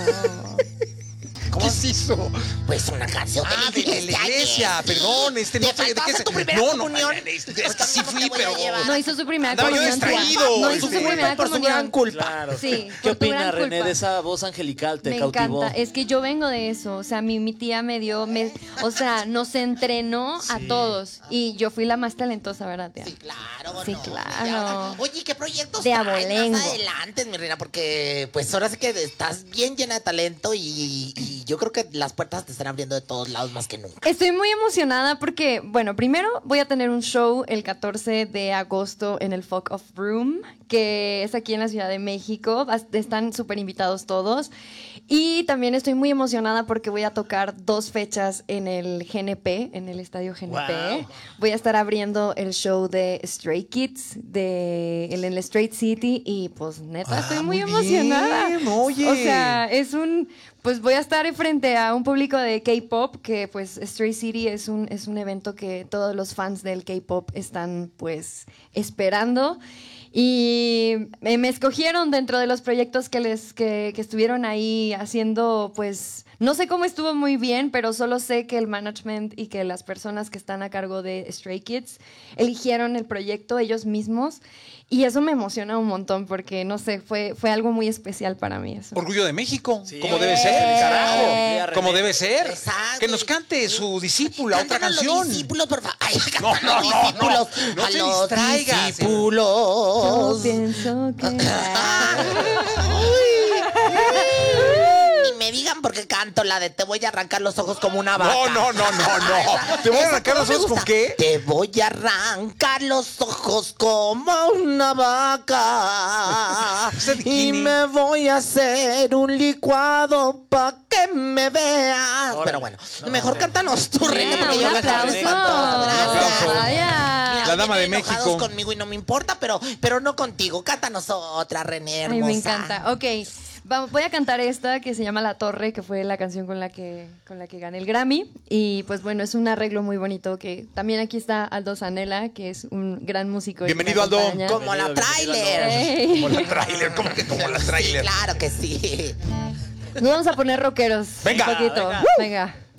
¿Qué es eso? Pues una canción de de la iglesia, perdón, ¿Te no sé de faltó qué hacer tu primera comunión? es que sí fui, pero No hizo su primera andaba yo comunión. distraído. No hizo su primera Por su gran comunión. culpa. Claro. Sí, ¿Qué por tu gran opina René culpa. de esa voz angelical? ¿Te Me cautivó? encanta, es que yo vengo de eso, o sea, mi tía o sea, nos entrenó a todos y yo fui la más talentosa, ¿verdad, tía? Sí, claro. Sí, no, claro. ya. Oye, ¿qué proyectos De traes abolengo. más adelante, mi reina? Porque pues ahora sí que estás bien llena de talento y yo creo que las puertas te están abriendo de todos lados más que nunca. Estoy muy emocionada porque, bueno, primero voy a tener un show el 14 de agosto en el Folk of Room, que es aquí en la Ciudad de México. Están súper invitados todos. Y también estoy muy emocionada porque voy a tocar 2 fechas en el GNP, en el estadio GNP. Wow. Voy a estar abriendo el show de Stray Kids en el Straight City y pues neta estoy muy emocionada. bien, oye. O sea, pues voy a estar frente a un público de K-pop, que pues Stray City es un evento que todos los fans del K-pop están pues esperando. Y me escogieron dentro de los proyectos que estuvieron ahí haciendo, pues no sé cómo estuvo muy bien, pero solo sé que el management y que las personas que están a cargo de Stray Kids eligieron el proyecto ellos mismos. Y eso me emociona un montón porque, no sé, fue algo muy especial para mí eso. Orgullo de México, Sí. como debe ser, carajo, como debe ser. Exacto. Que nos cante su discípula otra Cántanos canción. Los discípulos, por favor. Ay, No, cántanos no, no, discípulos. no A te los distraigas. discípulos. Yo pienso que... Ni me digan porque canto la de te voy a arrancar los ojos como una vaca. No. ¿Te voy a arrancar los ojos con qué? Te voy a arrancar los ojos como una vaca. Y me voy a hacer un licuado pa' que me veas. Pero bueno, mejor cántanos tú, René, porque yo un la aplauso. canté con todo. Gracias. Vaya. Mira, La dama de vienen enojados México. conmigo y no me importa, pero no contigo. Cántanos otra, René, hermosa. Ay, me encanta. Ok, voy a cantar esta que se llama La Torre, que fue la canción con la que gané el Grammy. Y pues bueno, es un arreglo muy bonito que también aquí está Aldo Zanella, que es un gran músico. y que me Bienvenido, Aldo. acompaña. Como la Bienvenido, trailer. Ey. Como la trailer, ¿cómo que como la Sí, trailer? claro que sí. Nos vamos a poner rockeros. Venga, un poquito. venga. Venga.